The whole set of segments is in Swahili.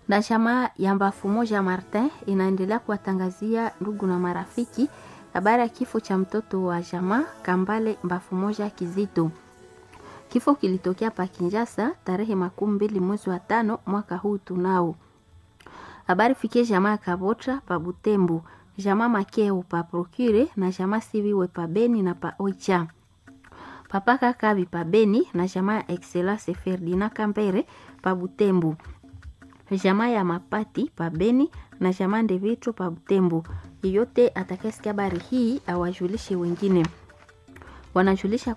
Na jamaa ya Mbafu Moja Martin inaendelea kuwatangazia ndugu na marafiki habari ya kifo cha mtoto wa jamaa Kambale Mbafu Moja Kizito. Kifo kilitokea pa Kinshasa tarehe 20 mwezi wa 5 mwaka huu tunao. Habari fikie jamaa Kabotra pa Butembo, jamaa Makeo pa Procure na jamaa Siviwe pa Beni na pa Oicha. Papa Kakabi pa Beni na jamaa Excellence Ferdinand Kambere pa Butembo. Jamaa ya Mapati pa Beni na jamaa Ndevitro pa Butembo. Yote atakayesikia habari hii awajulishe wengine. Wanajulisha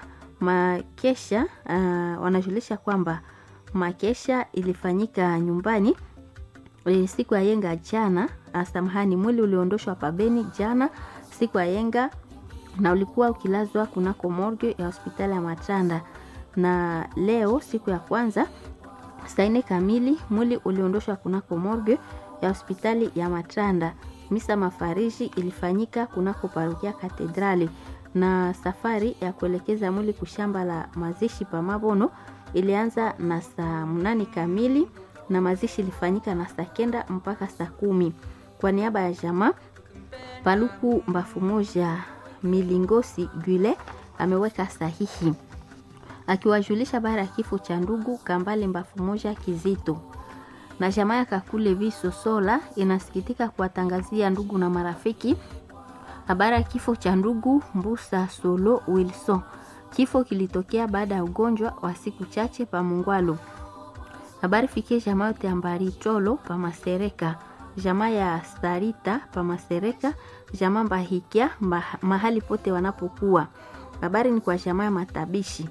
kwamba makesha ilifanyika nyumbani siku ya yenga jana. Samahani, mwili uliondoshwa pa Beni jana siku ya yenga na ulikuwa ukilazwa kunako morgue ya hospitali ya Matanda, na leo siku ya kwanza saa 4 kamili mwili uliondoshwa kunako morgue ya hospitali ya Matanda. Misa mafariji ilifanyika kunako parokia Katedrali, na safari ya kuelekeza mwili kushamba la mazishi pa Mabono ilianza na saa 8 kamili na mazishi ilifanyika na saa 9 mpaka saa 10. Kwa niaba ya jamaa Paluku Mbafu Moja Milingosi Gule ameweka sahihi akiwajulisha bara ya kifo cha ndugu Kambale Mbafu Moja Kizito. Na jamaa ya Kakule Viso Sola inasikitika kuwatangazia ndugu na marafiki habari ya kifo cha ndugu Mbusa Solo Wilson. Kifo kilitokea baada ya ugonjwa wa siku chache pa Mungwalo. Habari fikie jamaa yote ya Mbari Cholo pa Masereka, jamaa ya Starita pa Masereka, jamaa Mbahikia mahali pote wanapokuwa. Habari ni kwa jamaa ya Matabishi.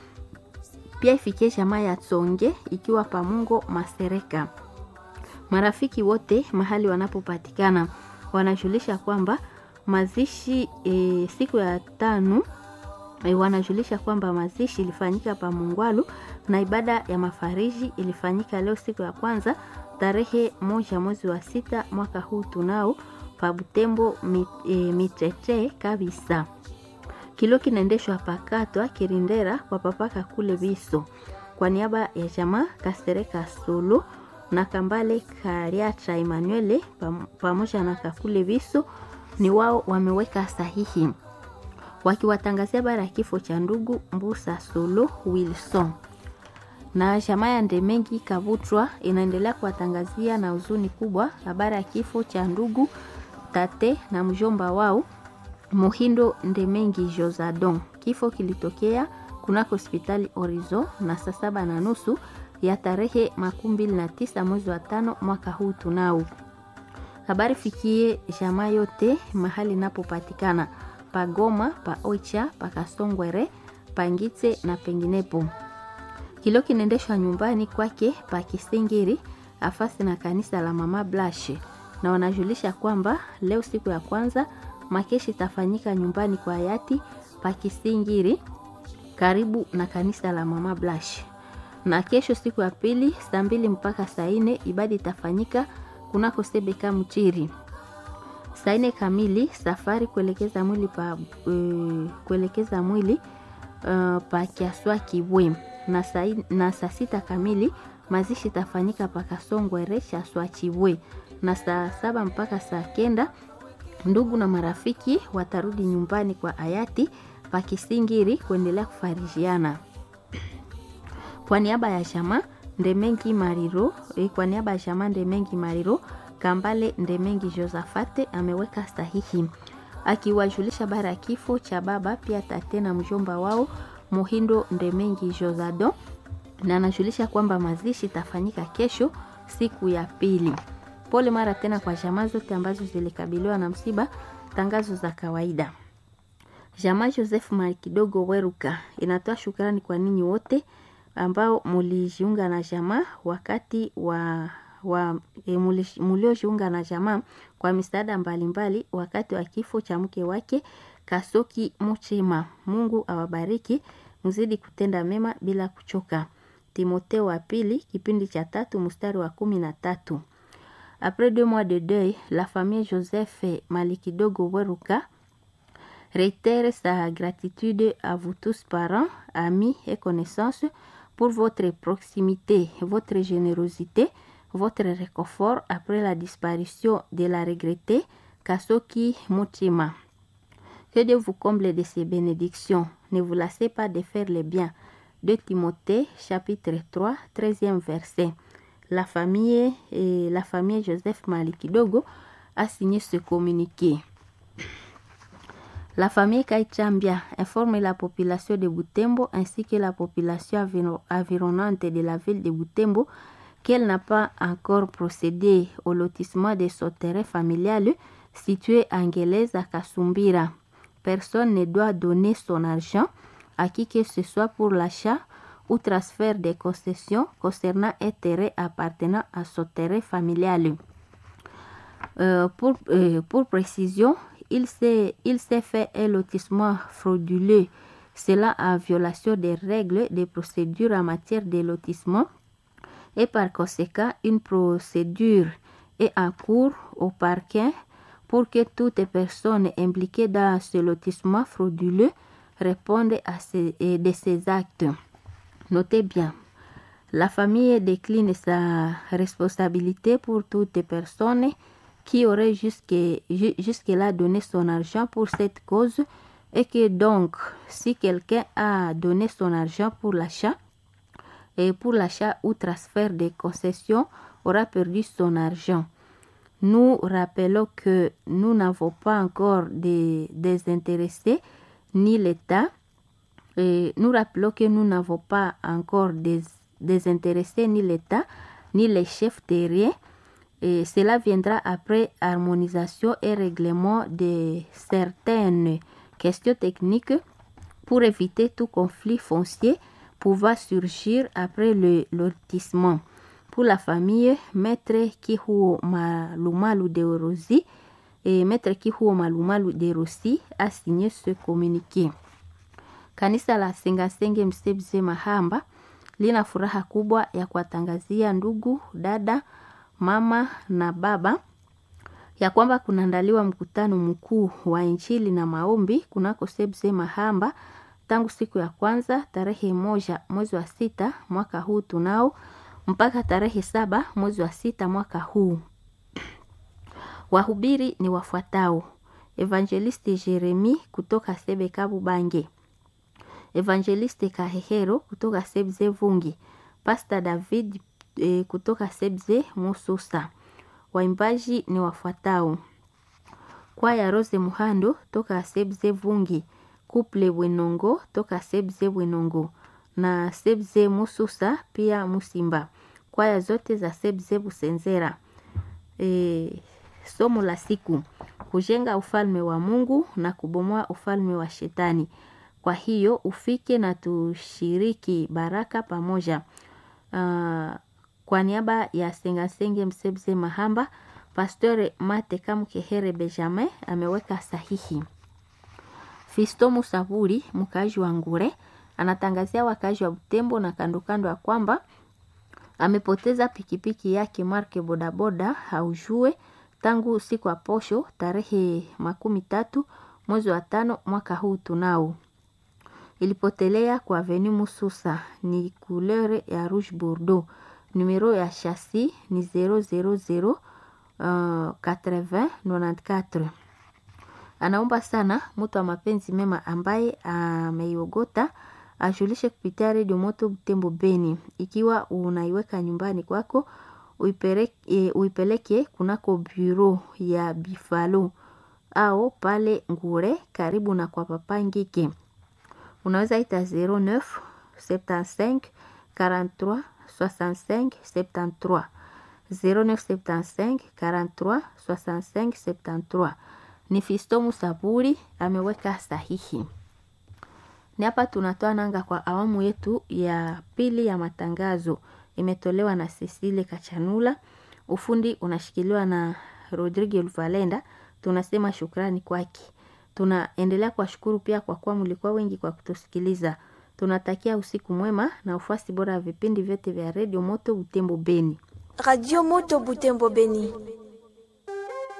Pia ifikie jamaa ya Tsonge ikiwa pa Mungo Masereka. Marafiki wote mahali wanapopatikana wanajulisha kwamba mazishi siku ya 5 wanajulisha kwamba mazishi ilifanyika pa Mungwalu na ibada ya mafariji ilifanyika leo siku ya kwanza tarehe 1 mwezi wa 6 mwaka huu tunao pa Butembo Mitete kabisa. Kilo kinaendeshwa pakatwa Kirindera kwa papaka kule Viso. Kwa niaba ya jamaa Kasereka Solo na Kambale Kariacha Emmanuel pamoja na Kakule Viso ni wao wameweka sahihi wakiwatangazia bara kifo cha ndugu Mbusa Solo Wilson. Na jamaa ya Ndemengi Kavutwa inaendelea kuwatangazia na huzuni kubwa habari ya kifo cha ndugu tate na mjomba wao Mohindo Ndemengi Josadon. Kifo kilitokea kunako hospitali Orizo na saa 7:30 ya tarehe 29 mwezi wa 5 mwaka huu tunao. Habari fikie jamaa yote mahali napopatikana pa Goma, pa Oicha, pa Kasongwere, pa Ngitse na penginepo. Kilo kinaendeshwa nyumbani kwake pa Kisingiri afasi na kanisa la Mama Blashe, na wanajulisha kwamba leo siku ya kwanza makeshi itafanyika nyumbani kwa hayati pa Kisingiri karibu na kanisa la Mama Blashe, na kesho siku ya pili saa 2 mpaka saa 4 ibada itafanyika kunako Sebeka Mchiri. Saa 4 kamili safari kuelekeza mwili pa Kiaswa Kibwe, na saa 6 kamili mazishi tafanyika pa Kasongwere Kiaswa Kibwe, na saa 7 mpaka saa 9 ndugu na marafiki watarudi nyumbani kwa hayati pa Kisingiri kuendelea kufarijiana. Kwa niaba ya jamaa Ndemengi Mariro Kambale Ndemengi Josafate ameweka sahihi akiwajulisha bara ya kifo cha baba pia tate na mjomba wao Mohindo Ndemengi Josado, na anajulisha kwamba mazishi tafanyika kesho siku ya pili. Pole mara tena kwa jamaa zote ambazo zilikabiliwa na msiba. Tangazo za kawaida. Jamaa Joseph Marikidogo Weruka inatoa shukrani kwa ninyi wote ambao mulijiunga na jamaa wakati muliojiunga na jamaa kwa misaada mbalimbali wakati wa kifo cha mke wake Kasoki Muchema. Mungu awabariki, mzidi kutenda mema bila kuchoka. Timotheo wa pili kipindi cha 3 mstari wa 13. Après 2 mois de deuil, la famille Joseph Malikidogo Weruka réitère sa gratitude à vous tous parents, amis et connaissances pour votre proximité, votre générosité, votre réconfort après la disparition de la regrettée Kasoki Mutima. Que Dieu vous comble de ses bénédictions. Ne vous lassez pas de faire le bien. 2 Timothée, chapitre 3, 13e verset. La famille Joseph Malikidogo a signé ce communiqué. La famille Kaichambia informe la population de Butembo ainsi que la population environnante de la ville de Butembo qu'elle n'a pas encore procédé au lotissement de son terrain familial situé à Ngeleza à Kasumbira. Personne ne doit donner son argent à qui que ce soit pour l'achat ou transfert des concessions concernant un terrain appartenant à son terrain familial. Pour précision, il s'est fait un lotissement frauduleux, cela en violation des règles des procédures en matière de lotissement et par conséquent une procédure est en cours au parquet pour que toutes personnes impliquées dans ce lotissement frauduleux répondent de ces actes. Notez bien, la famille décline sa responsabilité pour toute personne qui aurait jusque-là donné son argent pour cette cause et que donc, si quelqu'un a donné son argent pour l'achat ou transfert des concessions, aura perdu son argent. Nous rappelons que nous n'avons pas encore désintéressés ni l'État. Nous rappelons que nous n'avons pas encore désintéressés ni l'État ni les chefs terriens. Et cela viendra après harmonisation et règlement de certaines questions techniques pour éviter tout conflit foncier pouvant surgir après le lotissement. Pour la famille, Maître Kihuo Malumalu de Rossi et Maître Kihuo Malumalu de Rossi a signé ce communiqué. Kanisa la Sengasenge Msebze Mahamba lina furaha kubwa ya kuwatangazia ndugu, dada, mama na baba ya kwamba kunaandaliwa mkutano mkuu wa injili na maombi kunako Sebze Mahamba tangu siku ya kwanza tarehe 1 mwezi wa 6 mwaka huu tunao mpaka tarehe 7 mwezi wa 6 mwaka huu. Wahubiri ni wafuatao: Evangeliste Jeremy kutoka Sebe Kabubange, Evangeliste Kahehero kutoka Sebze Vungi, Pastor David kutoka Sebze Mususa. Waimbaji ni wafuatao: Kwaya Rose Muhando toka Sebze Vungi, Couple Bwenongo toka Sebze Bwenongo na Sebze Mususa pia Musimba. Kwaya zote za Sebze Busenzera. Somo la siku: kujenga ufalme wa Mungu na kubomoa ufalme wa Shetani. Kwa hiyo ufike na tushiriki baraka pamoja. Kwa niaba ya Sengasenge Msebze Mahamba, Pastor Mate Kamukehere Benjamin ameweka sahihi. Fisto Musaburi, mkaji wa Ngure, anatangazia wakaji wa Butembo na kandokando ya kwamba amepoteza pikipiki yake marke bodaboda haujue tangu siku ya posho tarehe 13 mwezi wa 5 mwaka huu tunao. Ilipotelea kwa Avenue Mususa, ni couleur ya rouge bordeaux. Numero ya chassis ni 000 8094. Anaomba sana mtu wa mapenzi mema ambaye ameiogota ajulishe kupitia Radio Moto Butembo Beni. Ikiwa unaiweka nyumbani kwako, uipeleke kunako bureau ya Bifalo au pale Ngure karibu na kwa Papa Ngike. Unaweza ita 09 75 43 65 73 0975 43 65 73. Ni Fisto Musaburi ameweka sahihi. Ni hapa tunatoa nanga kwa awamu yetu ya pili ya matangazo. Imetolewa na Cecile Kachanula. Ufundi unashikiliwa na Rodrigo Luvalenda. Tunasema shukrani kwake. Tunaendelea kuwashukuru pia kwa kuwa mlikuwa wengi kwa kutusikiliza. Tunatakia usiku mwema na ufuasi bora ya vipindi vyote vya Radio Moto Butembo Beni. Radio Moto Butembo Beni.